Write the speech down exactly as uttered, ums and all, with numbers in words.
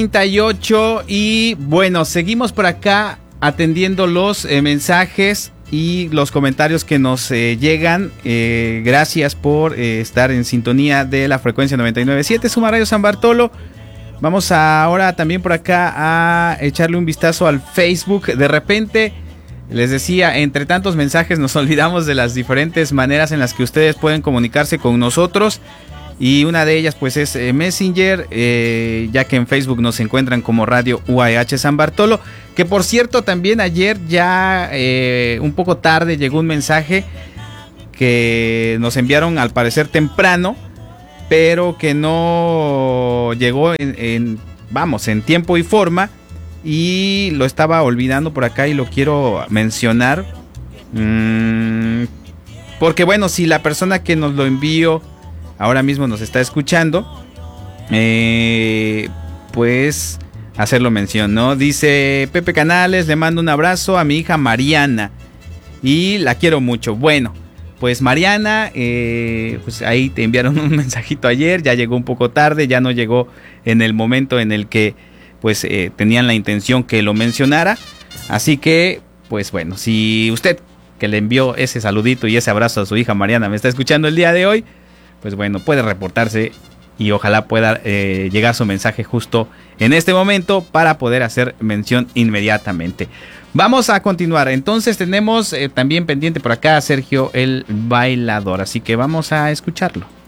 treinta y ocho y bueno, seguimos por acá atendiendo los eh, mensajes y los comentarios que nos eh, llegan. Eh, gracias por eh, estar en sintonía de la frecuencia noventa y nueve punto siete Suma Radio San Bartolo. Vamos a, ahora también por acá a echarle un vistazo al Facebook. De repente, les decía, entre tantos mensajes nos olvidamos de las diferentes maneras en las que ustedes pueden comunicarse con nosotros. Y una de ellas pues es eh, Messenger, eh, ya que en Facebook nos encuentran como Radio U A H San Bartolo. Que por cierto también ayer ya eh, un poco tarde llegó un mensaje que nos enviaron al parecer temprano, pero que no llegó en, en, vamos, en tiempo y forma. Y lo estaba olvidando por acá y lo quiero mencionar. Mm, porque bueno, si la persona que nos lo envió ahora mismo nos está escuchando, eh, pues hacerlo mención, ¿no? Dice Pepe Canales, le mando un abrazo a mi hija Mariana y la quiero mucho. Bueno, pues Mariana, eh, pues ahí te enviaron un mensajito ayer, ya llegó un poco tarde, ya no llegó en el momento en el que pues eh, tenían la intención que lo mencionara. Así que, pues bueno, si usted que le envió ese saludito y ese abrazo a su hija Mariana me está escuchando el día de hoy, pues bueno, puede reportarse y ojalá pueda eh, llegar su mensaje justo en este momento para poder hacer mención inmediatamente. Vamos a continuar. Entonces tenemos eh, también pendiente por acá a Sergio el Bailador, así que vamos a escucharlo.